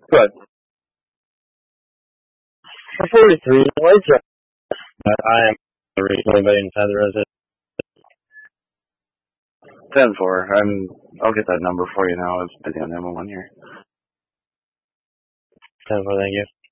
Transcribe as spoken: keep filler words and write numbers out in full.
Good. For forty-three, why is that? I am recently, but inside the resident. ten four. I'm. I'll get that number for you now. I was busy on M one here. ten four, thank you.